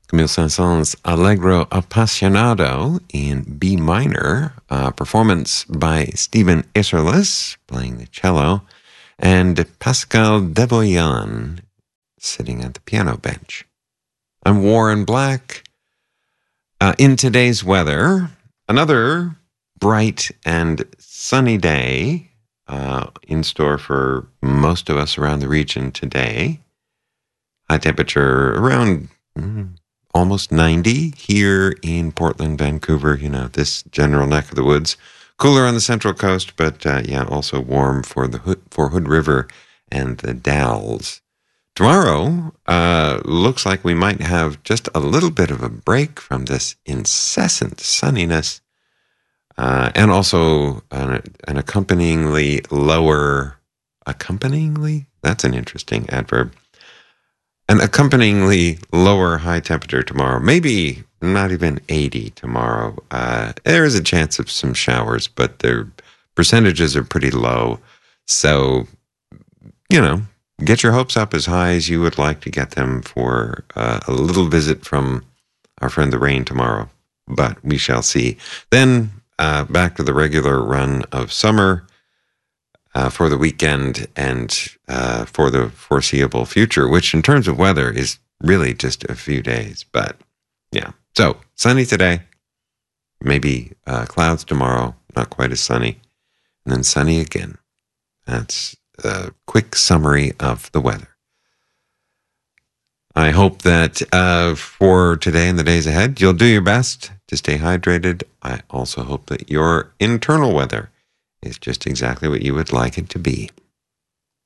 Camille Saint-Saëns' Allegro Appassionato in B minor, performance by Stephen Isserlis playing the cello, and Pascal Devoyan sitting at the piano bench. I'm Warren Black. In today's weather, another bright and sunny day in store for most of us around the region today. High temperature around almost 90 here in Portland, Vancouver, this general neck of the woods. Cooler on the Central Coast, but also warm for the Hood River and the Dalles. Tomorrow looks like we might have just a little bit of a break from this incessant sunniness, and also an accompanyingly lower, that's an interesting adverb, an accompanyingly lower high temperature tomorrow, maybe not even 80 tomorrow. There is a chance of some showers, but their percentages are pretty low. So, get your hopes up as high as you would like to get them for a little visit from our friend the rain tomorrow. But we shall see. Then back to the regular run of summer for the weekend and for the foreseeable future, which in terms of weather is really just a few days. But yeah, so sunny today, maybe clouds tomorrow, not quite as sunny, and then sunny again. That's a quick summary of the weather. I hope that for today and the days ahead, you'll do your best to stay hydrated. I also hope that your internal weather is just exactly what you would like it to be.